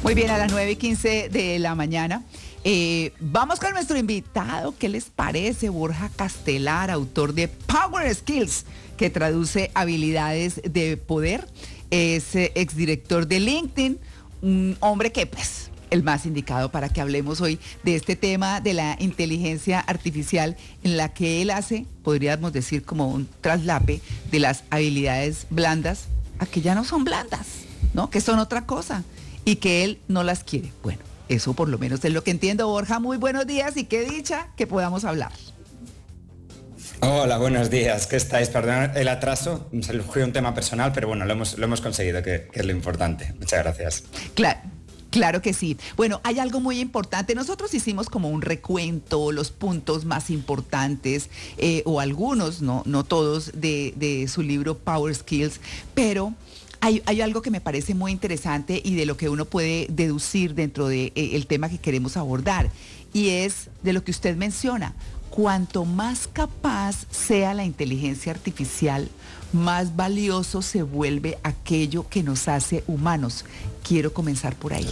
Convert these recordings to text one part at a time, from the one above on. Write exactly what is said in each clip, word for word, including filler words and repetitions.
Muy bien, a las nueve y quince de la mañana. Eh, vamos con nuestro invitado. ¿Qué les parece? Borja Castelar, autor de Power Skills, que traduce habilidades de poder. Es eh, exdirector de LinkedIn, un hombre que, pues, el más indicado para que hablemos hoy de este tema de la inteligencia artificial, en la que él hace, podríamos decir, como un traslape de las habilidades blandas a que ya no son blandas, ¿no? Que son otra cosa y que él no las quiere. Bueno, eso por lo menos es lo que entiendo. Borja, muy buenos días y qué dicha que podamos hablar. Hola, buenos días. ¿Qué estáis? Perdón el atraso, me surgió un tema personal, pero bueno, lo hemos, lo hemos conseguido, que, que es lo importante. Muchas gracias. Claro. Claro que sí. Bueno, hay algo muy importante. Nosotros hicimos como un recuento, los puntos más importantes, eh, o algunos, no, no todos, de, de su libro Power Skills, pero hay, hay algo que me parece muy interesante y de lo que uno puede deducir dentro del de, eh, tema que queremos abordar, y es de lo que usted menciona. Cuanto más capaz sea la inteligencia artificial, más valioso se vuelve aquello que nos hace humanos. Quiero comenzar por ahí.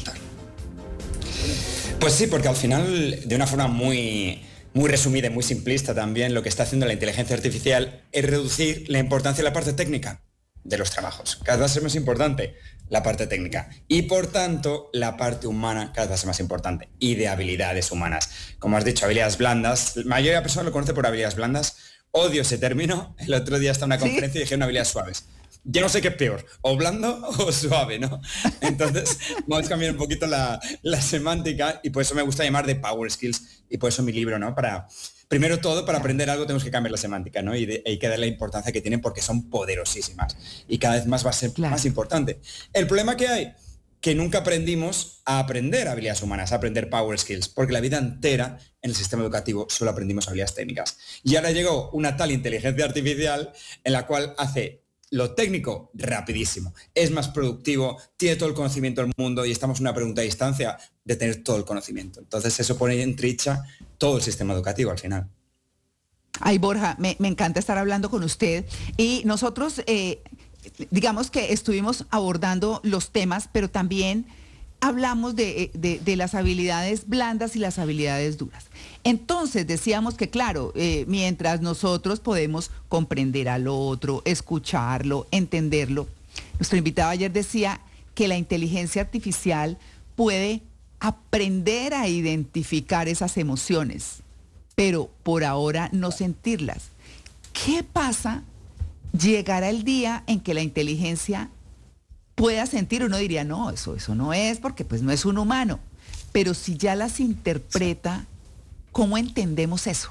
Pues sí, porque al final, de una forma muy, muy resumida y muy simplista también, lo que está haciendo la inteligencia artificial es reducir la importancia de la parte técnica de los trabajos. Cada vez es más importante la parte técnica y, por tanto, la parte humana cada vez es más importante, y de habilidades humanas. Como has dicho, habilidades blandas, la mayoría de personas lo conoce por habilidades blandas. Odio ese término. El otro día estaba en una conferencia, ¿sí? Y dijeron habilidades suaves. Yo no sé qué es peor, o blando o suave, ¿no? Entonces, vamos a cambiar un poquito la, la semántica, y por eso me gusta llamar de Power Skills, y por eso mi libro, ¿no? Para, primero todo, para aprender algo tenemos que cambiar la semántica, ¿no? Y de, hay que darle la importancia que tienen, porque son poderosísimas, y cada vez más va a ser claro. más importante. El problema que hay, que nunca aprendimos a aprender habilidades humanas, a aprender Power Skills, porque la vida entera en el sistema educativo solo aprendimos habilidades técnicas. Y ahora llegó una tal inteligencia artificial en la cual hace lo técnico rapidísimo, es más productivo, tiene todo el conocimiento del mundo, y estamos en una pregunta a distancia de tener todo el conocimiento. Entonces eso pone en tricha todo el sistema educativo al final. Ay, Borja, me, me encanta estar hablando con usted, y nosotros, eh, digamos que estuvimos abordando los temas, pero también hablamos de, de, de las habilidades blandas y las habilidades duras. Entonces decíamos que, claro, eh, mientras nosotros podemos comprender al otro, escucharlo, entenderlo, nuestro invitado ayer decía que la inteligencia artificial puede aprender a identificar esas emociones, pero por ahora no sentirlas. ¿Qué pasa? Llegará el día en que la inteligencia pueda sentir. Uno diría, no, eso, eso no es, porque pues no es un humano. Pero si ya las interpreta, ¿cómo entendemos eso?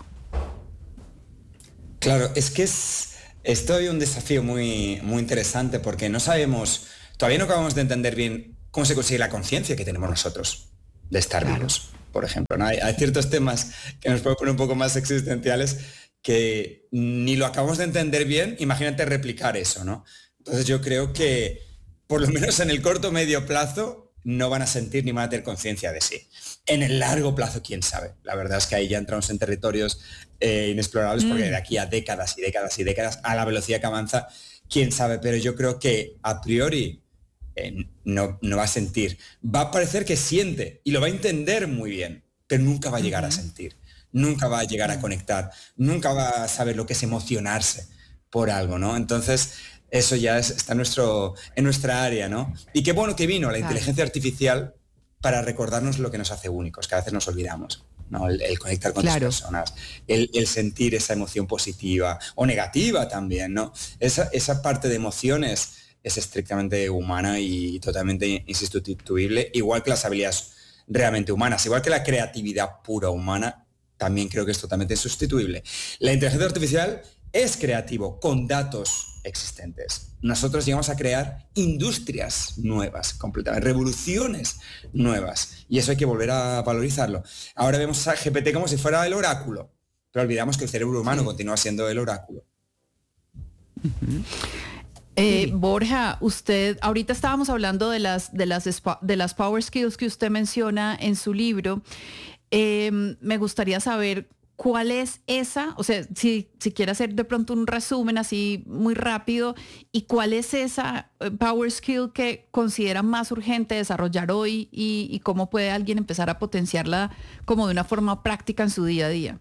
Claro, es que es esto es un desafío muy, muy interesante, porque no sabemos, todavía no acabamos de entender bien cómo se consigue la conciencia que tenemos nosotros de estar claro. vivos, por ejemplo, ¿no? Hay, hay ciertos temas que nos pueden poner un poco más existenciales que ni lo acabamos de entender bien. Imagínate replicar eso, ¿no? Entonces yo creo que, por lo menos en el corto medio plazo, no van a sentir ni van a tener conciencia de sí. En el largo plazo, quién sabe. La verdad es que ahí ya entramos en territorios eh, inexplorables, mm. porque de aquí a décadas y décadas y décadas, a la velocidad que avanza, quién sabe. Pero yo creo que a priori eh, no, no va a sentir. Va a parecer que siente y lo va a entender muy bien, pero nunca va a llegar uh-huh. a sentir. Nunca va a llegar a conectar. Nunca va a saber lo que es emocionarse por algo, ¿no? Entonces, eso ya es, está en, nuestro, en nuestra área, ¿no? Y qué bueno que vino la inteligencia artificial para recordarnos lo que nos hace únicos, que a veces nos olvidamos, ¿no? El, el conectar con claro. las personas, el, el sentir esa emoción positiva o negativa también, ¿no? Esa, esa parte de emociones es estrictamente humana y totalmente insustituible, igual que las habilidades realmente humanas, igual que la creatividad pura humana, también creo que es totalmente insustituible. La inteligencia artificial es creativo con datos existentes. Nosotros llegamos a crear industrias nuevas, completamente, revoluciones nuevas, y eso hay que volver a valorizarlo. Ahora vemos a G P T como si fuera el oráculo, pero olvidamos que el cerebro humano sí. continúa siendo el oráculo. Uh-huh. Eh, Borja, usted, ahorita estábamos hablando de las, de las, de las Power Skills que usted menciona en su libro. Eh, me gustaría saber ¿cuál es esa? O sea, si, si quiere hacer de pronto un resumen así muy rápido, ¿y cuál es esa power skill que considera más urgente desarrollar hoy y, y cómo puede alguien empezar a potenciarla como de una forma práctica en su día a día?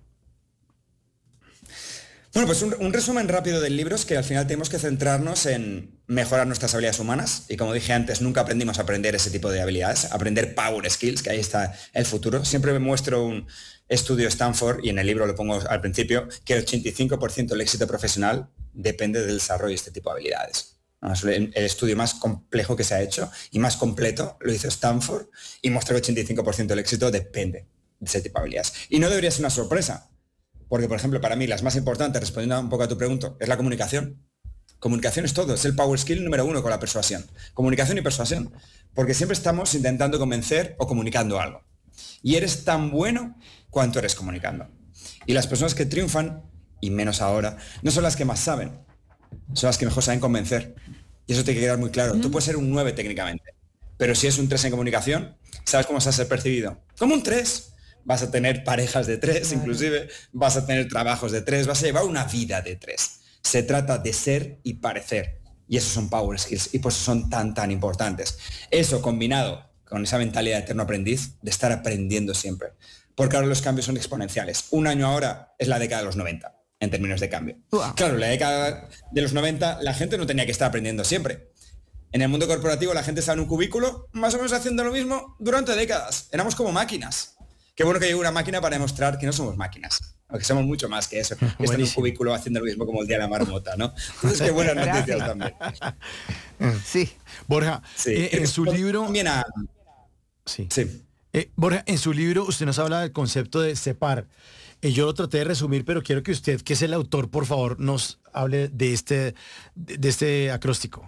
Bueno, pues un, un resumen rápido del libro es que al final tenemos que centrarnos en mejorar nuestras habilidades humanas y como dije antes, nunca aprendimos a aprender ese tipo de habilidades, aprender power skills, que ahí está el futuro. Siempre me muestro un estudio Stanford y en el libro lo pongo al principio, que el ochenta y cinco por ciento del éxito profesional depende del desarrollo de este tipo de habilidades. El estudio más complejo que se ha hecho y más completo lo hizo Stanford y muestra que el ochenta y cinco por ciento del éxito depende de ese tipo de habilidades. Y no debería ser una sorpresa. Porque, por ejemplo, para mí las más importantes, respondiendo un poco a tu pregunta, es la comunicación. Comunicación es todo, es el power skill número uno con la persuasión. Comunicación y persuasión. Porque siempre estamos intentando convencer o comunicando algo. Y eres tan bueno cuanto eres comunicando. Y las personas que triunfan, y menos ahora, no son las que más saben, son las que mejor saben convencer. Y eso te tiene que quedar muy claro. Mm. Tú puedes ser un nueve técnicamente, pero si es un tres en comunicación, ¿sabes cómo vas a ser percibido? Como un tres. Vas a tener parejas de tres, claro. Inclusive, vas a tener trabajos de tres, vas a llevar una vida de tres. Se trata de ser y parecer. Y esos son power skills y por eso son tan, tan importantes. Eso combinado con esa mentalidad de eterno aprendiz, de estar aprendiendo siempre. Porque ahora los cambios son exponenciales. Un año ahora es la década de los noventa, en términos de cambio. Wow. Claro, la década de los noventa, la gente no tenía que estar aprendiendo siempre. En el mundo corporativo, la gente estaba en un cubículo, más o menos haciendo lo mismo durante décadas. Éramos como máquinas. Qué bueno que llegue una máquina para demostrar que no somos máquinas, aunque somos mucho más que eso. Que está en un cubículo haciendo lo mismo como el día de la marmota, ¿no? Entonces, qué buenas noticias también. Sí. Borja, sí. Eh, en su libro... A... Sí. sí. Eh, Borja, en su libro usted nos habla del concepto de SEPAR. Eh, yo lo traté de resumir, pero quiero que usted, que es el autor, por favor, nos hable de este, de este acróstico.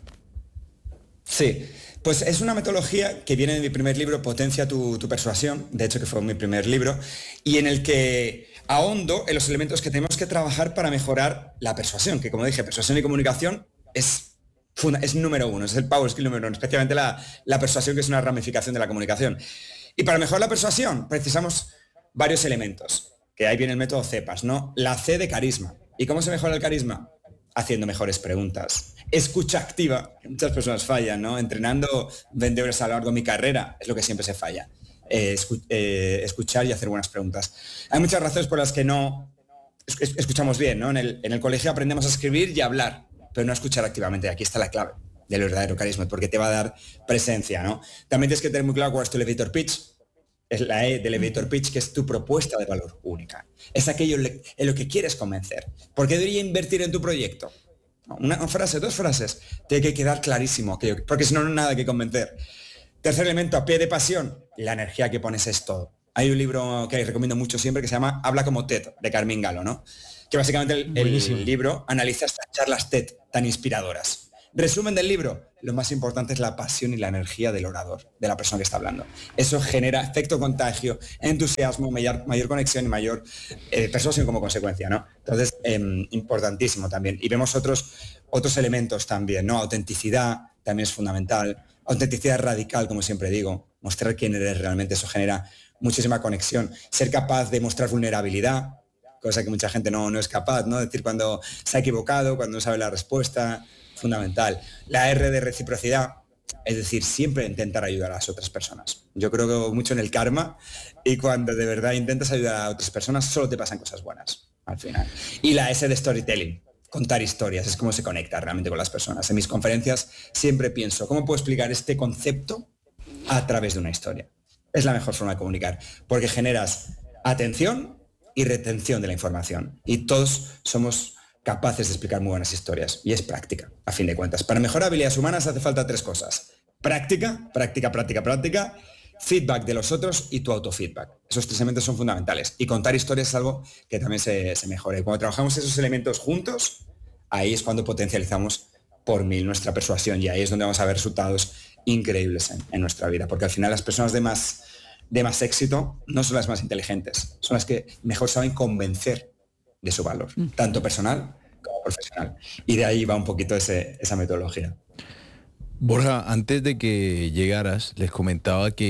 Sí. Pues es una metodología que viene de mi primer libro, Potencia tu, tu persuasión, de hecho que fue mi primer libro, y en el que ahondo en los elementos que tenemos que trabajar para mejorar la persuasión, que como dije, persuasión y comunicación es, es número uno, es el power skill número uno, especialmente la, la persuasión, que es una ramificación de la comunicación. Y para mejorar la persuasión precisamos varios elementos, que ahí viene el método CEPAS, ¿no? La C de carisma. ¿Y cómo se mejora el carisma? Haciendo mejores preguntas. Escucha activa, que muchas personas fallan, ¿no? Entrenando veinte horas a lo largo de mi carrera, es lo que siempre se falla. Eh, escu eh, escuchar y hacer buenas preguntas. Hay muchas razones por las que no es escuchamos bien, ¿no? En el, en el colegio aprendemos a escribir y a hablar, pero no a escuchar activamente. Aquí está la clave del verdadero carisma, porque te va a dar presencia, ¿no? También tienes que tener muy claro cuál es tu elevator pitch. Es la E del elevator pitch, que es tu propuesta de valor única. Es aquello en lo que quieres convencer. ¿Por qué debería invertir en tu proyecto? Una frase, dos frases. Tiene que quedar clarísimo, aquello, porque si no, no hay nada que convencer. Tercer elemento, a pie de pasión. La energía que pones es todo. Hay un libro que recomiendo mucho siempre que se llama Habla como TED, de Carmín Galo, ¿no? Que básicamente el, el libro analiza estas charlas TED tan inspiradoras. Resumen del libro, lo más importante es la pasión y la energía del orador, de la persona que está hablando. Eso genera efecto contagio, entusiasmo, mayor, mayor conexión y mayor eh, persuasión como consecuencia, ¿no? Entonces, eh, importantísimo también. Y vemos otros, otros elementos también, ¿no? Autenticidad también es fundamental. Autenticidad radical, como siempre digo. Mostrar quién eres realmente, eso genera muchísima conexión. Ser capaz de mostrar vulnerabilidad, cosa que mucha gente no, no es capaz, ¿no? Decir cuando se ha equivocado, cuando no sabe la respuesta. Fundamental. La R de reciprocidad, es decir, siempre intentar ayudar a las otras personas. Yo creo mucho en el karma y cuando de verdad intentas ayudar a otras personas solo te pasan cosas buenas al final. Y la S de storytelling, contar historias, es como se conecta realmente con las personas. En mis conferencias siempre pienso, ¿cómo puedo explicar este concepto a través de una historia? Es la mejor forma de comunicar, porque generas atención y retención de la información. Y todos somos capaces de explicar muy buenas historias. Y es práctica, a fin de cuentas. Para mejorar habilidades humanas hace falta tres cosas. Práctica, práctica, práctica, práctica, feedback de los otros y tu autofeedback. Esos tres elementos son fundamentales. Y contar historias es algo que también se, se mejora. Y cuando trabajamos esos elementos juntos, ahí es cuando potencializamos por mil nuestra persuasión. Y ahí es donde vamos a ver resultados increíbles en, en nuestra vida. Porque al final las personas de más, de más éxito no son las más inteligentes. Son las que mejor saben convencer de su valor, tanto personal como profesional. Y de ahí va un poquito ese, esa metodología. Borja, antes de que llegaras, les comentaba que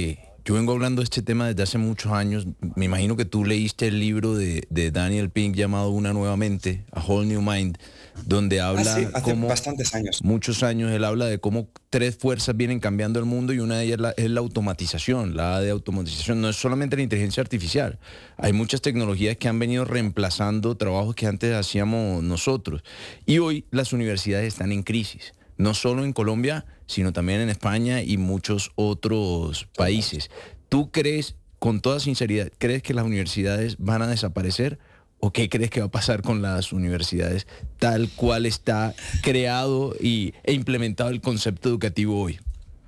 yo vengo hablando de este tema desde hace muchos años. Me imagino que tú leíste el libro de, de Daniel Pink llamado Una Nueva Mente, A Whole New Mind, donde habla ah, sí, hace como bastantes años. Muchos años él habla de cómo tres fuerzas vienen cambiando el mundo y una de ellas es la, es la automatización. La A de automatización no es solamente la inteligencia artificial. Hay muchas tecnologías que han venido reemplazando trabajos que antes hacíamos nosotros. Y hoy las universidades están en crisis. No solo en Colombia, sino también en España y muchos otros países. ¿Tú crees, con toda sinceridad, crees que las universidades van a desaparecer? ¿O qué crees que va a pasar con las universidades tal cual está creado y, e implementado el concepto educativo hoy?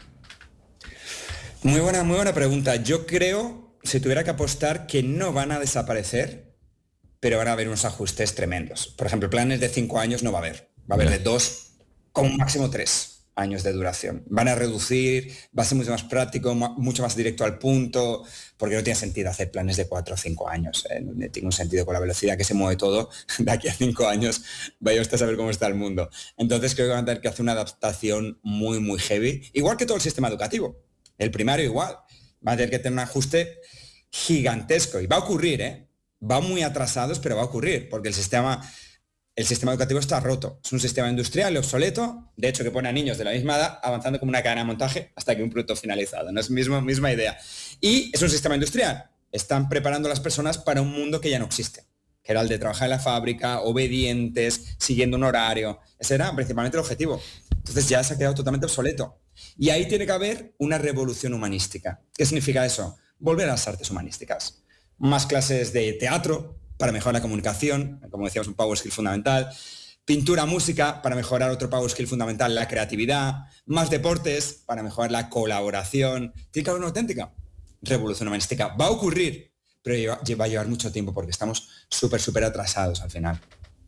Muy buena, muy buena pregunta. Yo creo, si tuviera que apostar, que no van a desaparecer, pero van a haber unos ajustes tremendos. Por ejemplo, planes de cinco años no va a haber. Va a haber de dos, como máximo tres años de duración. Van a reducir, va a ser mucho más práctico, mucho más directo al punto, porque no tiene sentido hacer planes de cuatro o cinco años. ¿eh? No tiene un sentido con la velocidad que se mueve todo. De aquí a cinco años vaya usted a saber cómo está el mundo. Entonces creo que van a tener que hacer una adaptación muy, muy heavy, igual que todo el sistema educativo. El primario igual. Va a tener que tener un ajuste gigantesco. Y va a ocurrir, ¿eh? Va muy atrasados, pero va a ocurrir, porque el sistema... El sistema educativo está roto. Es un sistema industrial obsoleto, de hecho que pone a niños de la misma edad avanzando como una cadena de montaje hasta que un producto finalizado. No es mismo, misma idea. Y es un sistema industrial. Están preparando a las personas para un mundo que ya no existe, que era el de trabajar en la fábrica, obedientes, siguiendo un horario. Ese era principalmente el objetivo. Entonces ya se ha quedado totalmente obsoleto. Y ahí tiene que haber una revolución humanística. ¿Qué significa eso? Volver a las artes humanísticas. Más clases de teatro, para mejorar la comunicación, como decíamos, un power skill fundamental, pintura, música, para mejorar otro power skill fundamental, la creatividad, más deportes, para mejorar la colaboración. Tiene que haber una auténtica revolución humanística. Va a ocurrir, pero va a llevar mucho tiempo porque estamos súper, súper atrasados al final.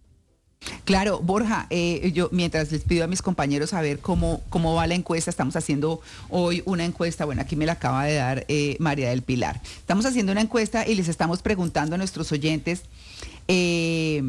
Claro, Borja, eh, yo mientras les pido a mis compañeros a ver cómo, cómo va la encuesta, estamos haciendo hoy una encuesta, bueno, aquí me la acaba de dar eh, María del Pilar. Estamos haciendo una encuesta y les estamos preguntando a nuestros oyentes, eh,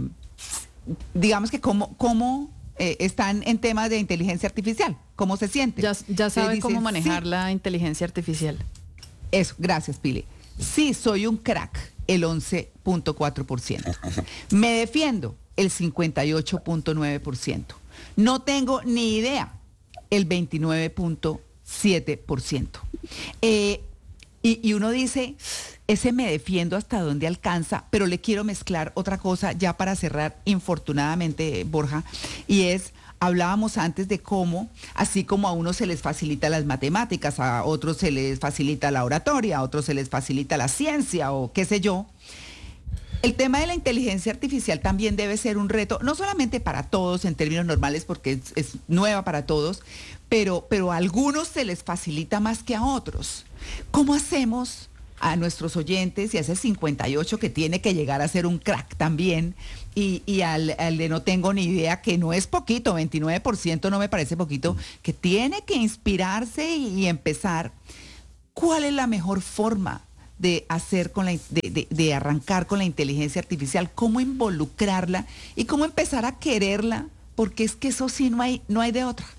digamos que cómo, cómo eh, están en temas de inteligencia artificial, cómo se sienten. Ya, ya saben dicen, cómo manejar sí. la inteligencia artificial. Eso, gracias, Pili. Sí, soy un crack, el once punto cuatro por ciento. Me defiendo, el cincuenta y ocho punto nueve por ciento. No tengo ni idea, el veintinueve punto siete por ciento. Eh, y, y uno dice, ese me defiendo hasta dónde alcanza, pero le quiero mezclar otra cosa ya para cerrar, infortunadamente, Borja, y es, hablábamos antes de cómo, así como a unos se les facilita las matemáticas, a otros se les facilita la oratoria, a otros se les facilita la ciencia o qué sé yo, el tema de la inteligencia artificial también debe ser un reto, no solamente para todos en términos normales, porque es, es nueva para todos, pero, pero a algunos se les facilita más que a otros. ¿Cómo hacemos a nuestros oyentes y a ese cincuenta y ocho que tiene que llegar a ser un crack también, y, y al, al de no tengo ni idea, que no es poquito, veintinueve por ciento no me parece poquito, que tiene que inspirarse y, y empezar? ¿Cuál es la mejor forma de hacer con la, de, de, de arrancar con la inteligencia artificial? ¿Cómo involucrarla y cómo empezar a quererla? Porque es que eso sí no hay, no hay de otra.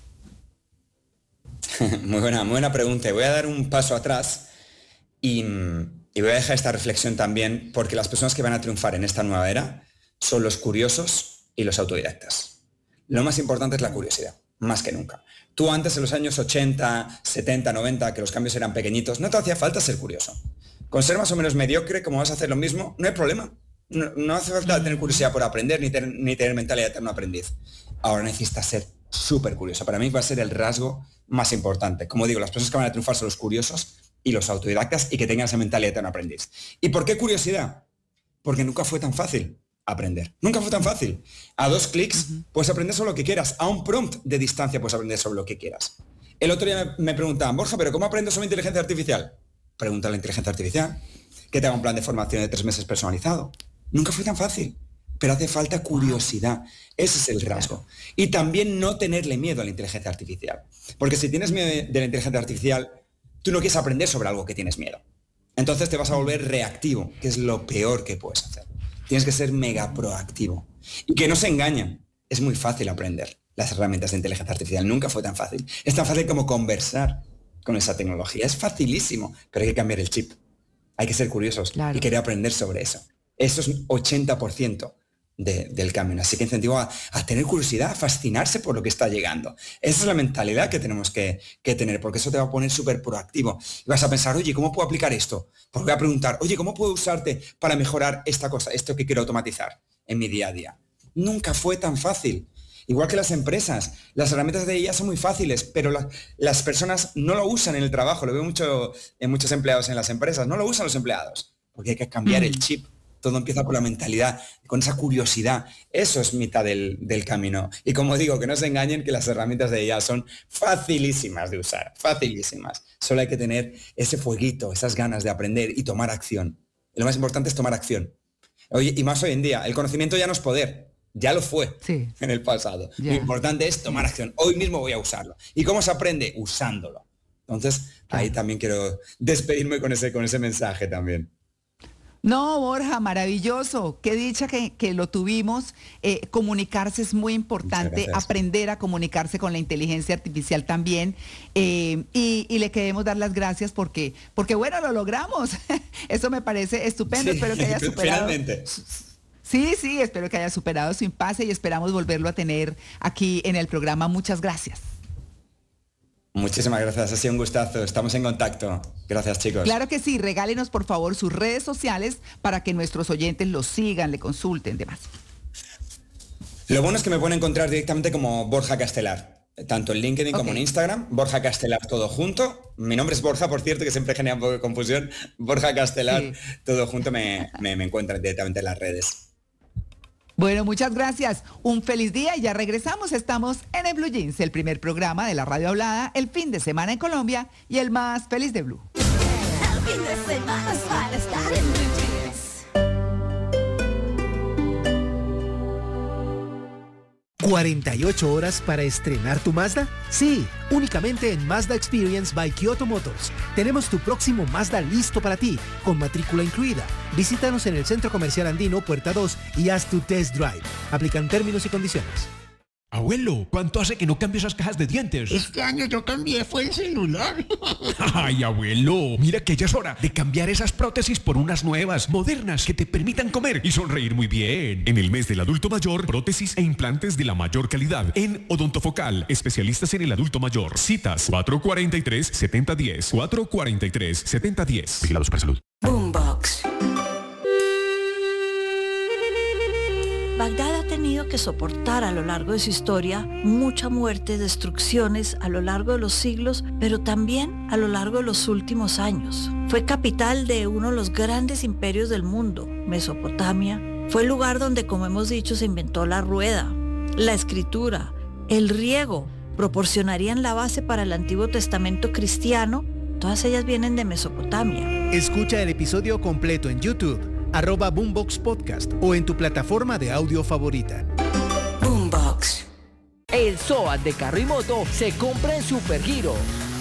Muy buena, muy buena pregunta. Voy a dar un paso atrás y, y voy a dejar esta reflexión también, porque las personas que van a triunfar en esta nueva era son los curiosos y los autodidactas. Lo más importante es la curiosidad, más que nunca. Tú antes, en los años ochenta, setenta, noventa, que los cambios eran pequeñitos, no te hacía falta ser curioso. Con ser más o menos mediocre, como vas a hacer lo mismo, no hay problema. No, no hace falta tener curiosidad por aprender, ni, ter, ni tener mentalidad de eterno aprendiz. Ahora necesitas ser súper curioso. Para mí va a ser el rasgo más importante. Como digo, las personas que van a triunfar son los curiosos y los autodidactas, y que tengan esa mentalidad de eterno aprendiz. ¿Y por qué curiosidad? Porque nunca fue tan fácil aprender. Nunca fue tan fácil. A dos clics uh-huh. puedes aprender sobre lo que quieras. A un prompt de distancia puedes aprender sobre lo que quieras. El otro día me, me preguntaban, Borja, ¿pero cómo aprendo sobre inteligencia artificial? Pregunta a la inteligencia artificial, que te haga un plan de formación de tres meses personalizado. Nunca fue tan fácil, pero hace falta curiosidad. Ese es el rasgo. Y también no tenerle miedo a la inteligencia artificial. Porque si tienes miedo de la inteligencia artificial, tú no quieres aprender sobre algo que tienes miedo. Entonces te vas a volver reactivo, que es lo peor que puedes hacer. Tienes que ser mega proactivo. Y que no se engañen. Es muy fácil aprender las herramientas de inteligencia artificial. Nunca fue tan fácil. Es tan fácil como conversar con esa tecnología. Es facilísimo, pero hay que cambiar el chip. Hay que ser curiosos claro. y querer aprender sobre eso. Eso es ochenta por ciento de, del cambio. Así que incentivo a, a tener curiosidad, a fascinarse por lo que está llegando. Esa es la mentalidad que tenemos que, que tener, porque eso te va a poner súper proactivo. Y vas a pensar, oye, ¿cómo puedo aplicar esto? Pues voy a preguntar, oye, ¿cómo puedo usarte para mejorar esta cosa, esto que quiero automatizar en mi día a día? Nunca fue tan fácil. Igual que las empresas, las herramientas de I A son muy fáciles, pero la, las personas no lo usan en el trabajo. Lo veo mucho en muchos empleados en las empresas. No lo usan los empleados, porque hay que cambiar mm. el chip. Todo empieza por la mentalidad, con esa curiosidad. Eso es mitad del, del camino. Y como digo, que no se engañen que las herramientas de I A son facilísimas de usar, facilísimas. Solo hay que tener ese fueguito, esas ganas de aprender y tomar acción. Y lo más importante es tomar acción. Oye, y más hoy en día, el conocimiento ya no es poder. Ya lo fue sí. en el pasado. Yeah. Lo importante es tomar acción. Hoy mismo voy a usarlo. ¿Y cómo se aprende? Usándolo. Entonces, ahí también quiero despedirme con ese, con ese mensaje también. No, Borja, maravilloso. Qué dicha que, que lo tuvimos. Eh, comunicarse es muy importante, aprender a comunicarse con la inteligencia artificial también. Eh, y, y le queremos dar las gracias porque, porque bueno, lo logramos. Eso me parece estupendo. Sí, espero que haya superado. Finalmente. Sí, sí, espero que haya superado su impasse y esperamos volverlo a tener aquí en el programa. Muchas gracias. Muchísimas gracias, ha sido un gustazo. Estamos en contacto. Gracias, chicos. Claro que sí, regálenos por favor sus redes sociales para que nuestros oyentes los sigan, le consulten, demás. Lo bueno es que me pueden encontrar directamente como Borja Castelar, tanto en LinkedIn okay. como en Instagram. Borja Castelar, todo junto. Mi nombre es Borja, por cierto, que siempre genera un poco de confusión. Borja Castelar, sí. todo junto, me, me, me encuentran directamente en las redes. Bueno, muchas gracias. Un feliz día y ya regresamos. Estamos en el Blue Jeans, el primer programa de la radio hablada, el fin de semana en Colombia y el más feliz de Blue. El fin de semana es para estar en Blue Jeans. ¿cuarenta y ocho horas para estrenar tu Mazda? Sí, únicamente en Mazda Experience by Kyoto Motors. Tenemos tu próximo Mazda listo para ti, con matrícula incluida. Visítanos en el Centro Comercial Andino, Puerta dos, y haz tu test drive. Aplican términos y condiciones. Abuelo, ¿cuánto hace que no cambia esas cajas de dientes? Este año yo cambié, fue el celular. Ay, abuelo, mira que ya es hora de cambiar esas prótesis por unas nuevas, modernas, que te permitan comer y sonreír muy bien. En el mes del adulto mayor, prótesis e implantes de la mayor calidad. En Odontofocal, especialistas en el adulto mayor. Citas cuatro cuatro tres, siete cero uno cero, cuatro cuatro tres, siete cero uno cero. Vigilados para salud. Boombox. Bagdad ha tenido que soportar a lo largo de su historia mucha muerte, destrucciones a lo largo de los siglos, pero también a lo largo de los últimos años. Fue capital de uno de los grandes imperios del mundo, Mesopotamia. Fue el lugar donde, como hemos dicho, se inventó la rueda, la escritura, el riego. Proporcionarían la base para el Antiguo Testamento cristiano. Todas ellas vienen de Mesopotamia. Escucha el episodio completo en YouTube. Arroba Boombox Podcast o en tu plataforma de audio favorita. Boombox. El SOAT de carro y moto se compra en Supergiro.